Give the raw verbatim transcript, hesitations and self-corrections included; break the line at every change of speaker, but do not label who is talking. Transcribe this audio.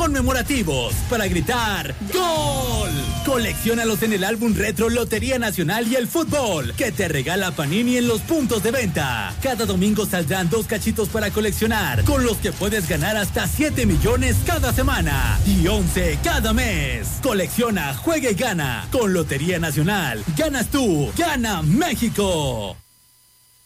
conmemorativos para gritar ¡Gol! Colecciónalos en el álbum retro Lotería Nacional y el Fútbol que te regala Panini en los puntos de venta. Cada domingo saldrán dos cachitos para coleccionar, con los que puedes ganar hasta siete millones cada semana y once cada mes. Colecciona, juega y gana. Con Lotería Nacional, ganas tú, gana México.